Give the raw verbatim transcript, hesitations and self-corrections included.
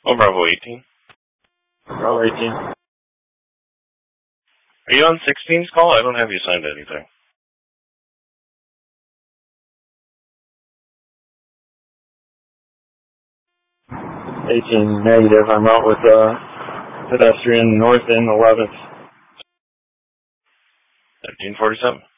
Oh, Bravo eighteen. Bravo eighteen. Are you on sixteen's call? I don't have you signed anything. eighteen negative. I'm out with uh, pedestrian north in eleventh. thirteen forty-seven.